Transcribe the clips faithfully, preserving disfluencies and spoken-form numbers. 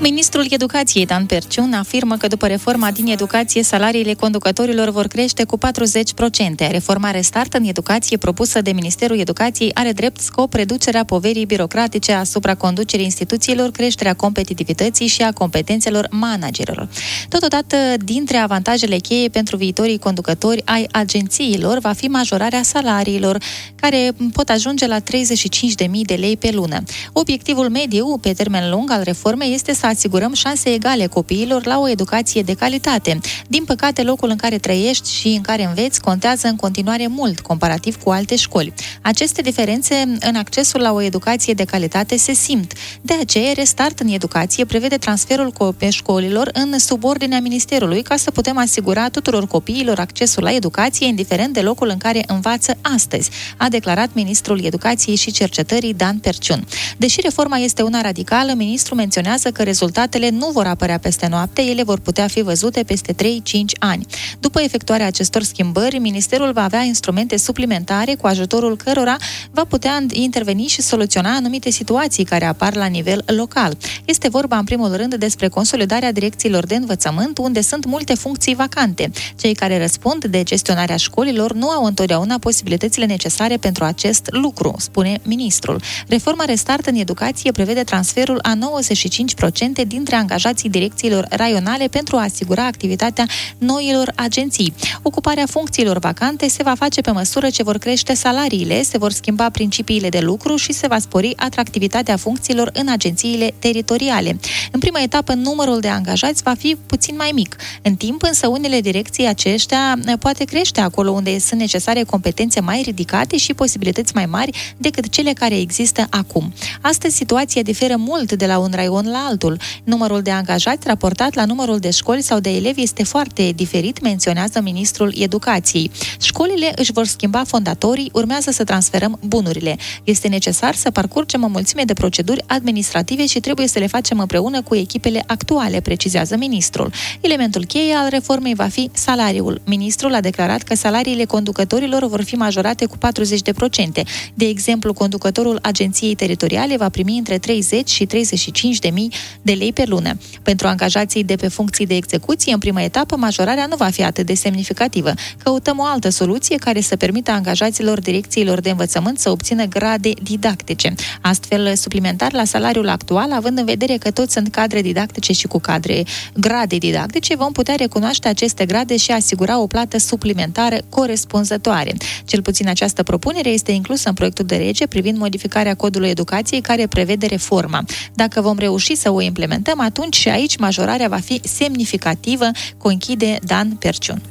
Ministrul Educației, Dan Perciun, afirmă că după reforma din educație, salariile conducătorilor vor crește cu patruzeci la sută. Reforma Restart în educație propusă de Ministerul Educației are drept scop reducerea poverii birocratice asupra conducerii instituțiilor, creșterea competitivității și a competențelor managerilor. Totodată, dintre avantajele cheie pentru viitorii conducători ai agențiilor va fi majorarea salariilor, care pot ajunge la treizeci și cinci de mii de lei pe lună. Obiectivul mediu, pe termen lung, al reformei este să asigurăm șanse egale copiilor la o educație de calitate. Din păcate, locul în care trăiești și în care înveți contează în continuare mult, comparativ cu alte școli. Aceste diferențe în accesul la o educație de calitate se simt. De aceea, Restart în educație prevede transferul școlilor în subordinea Ministerului ca să putem asigura tuturor copiilor accesul la educație, indiferent de locul în care învață astăzi, a declarat Ministrul Educației și Cercetării, Dan Perciun. Deși reforma este una radicală, ministrul menționează că rezultatele nu vor apărea peste noapte, ele vor putea fi văzute peste trei cinci ani. După efectuarea acestor schimbări, Ministerul va avea instrumente suplimentare cu ajutorul cărora va putea interveni și soluționa anumite situații care apar la nivel local. Este vorba în primul rând despre consolidarea direcțiilor de învățământ, unde sunt multe funcții vacante. Cei care răspund de gestionarea școlilor nu au întotdeauna posibilitățile necesare pentru acest lucru, spune ministrul. Reforma Restart în educație prevede transferul a nouăzeci și cinci la sută dintre angajații direcțiilor raionale pentru a asigura activitatea noilor agenții. Ocuparea funcțiilor vacante se va face pe măsură ce vor crește salariile, se vor schimba principiile de lucru și se va spori atractivitatea funcțiilor în agențiile teritoriale. În prima etapă, numărul de angajați va fi puțin mai mic. În timp, însă, unele direcții aceștia poate crește acolo unde sunt necesare competențe mai ridicate și posibilități mai mari decât cele care există acum. Astăzi, situația diferă mult de la un raion la altul. Numărul de angajați raportat la numărul de școli sau de elevi este foarte diferit, menționează Ministrul Educației. Școlile își vor schimba fondatorii, urmează să transferăm bunurile. Este necesar să parcurgem o mulțime de proceduri administrative și trebuie să le facem împreună cu echipele actuale, precizează ministrul. Elementul cheie al reformei va fi salariul. Ministrul a declarat că salariile conducătorilor vor fi majorate cu patruzeci la sută. De exemplu, conducătorul agenției teritoriale va primi între treizeci și treizeci și cinci de mii de lei pe lună. Pentru angajații de pe funcții de execuție, în prima etapă, majorarea nu va fi atât de semnificativă. Căutăm o altă soluție care să permită angajaților direcțiilor de învățământ să obțină grade didactice. Astfel, suplimentar la salariul actual, având în vedere că toți sunt cadre didactice și cu cadre grade didactice, vom putea recunoaște aceste grade și asigura o plată suplimentară corespunzătoare. Cel puțin această propunere este inclusă în proiectul de lege privind modificarea codului educației care prevede reforma. Dacă vom reuși să o implementăm, atunci și aici majorarea va fi semnificativă, conchide Dan Perciun.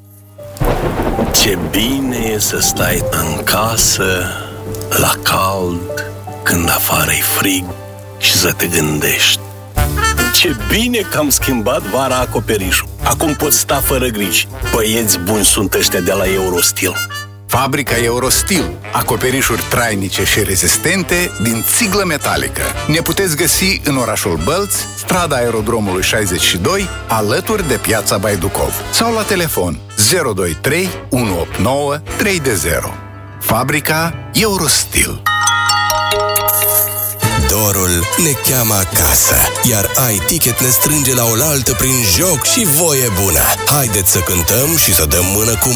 Ce bine e să stai în casă, la cald, când afară e frig și să te gândești. Ce bine că am schimbat vara acoperișul. Acum poți sta fără griji. Băieți buni sunt ăștia de la Eurostil. Fabrica Eurostil. Acoperișuri trainice și rezistente din țiglă metalică. Ne puteți găsi în orașul Bălți, strada Aerodromului șaizeci și doi, alături de Piața Baiducov. Sau la telefon zero doi trei unu opt nouă trei zero. Fabrica Eurostil. Dorul ne cheamă acasă, iar iTicket ne strânge la oaltă prin joc și voie bună. Haideți să cântăm și să dăm mână cu